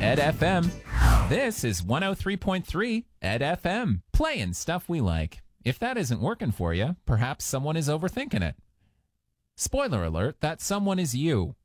Ed FM. This is 103.3 Ed FM, playing stuff we like. If that isn't working for you, perhaps someone is overthinking it. Spoiler alert, that someone is you.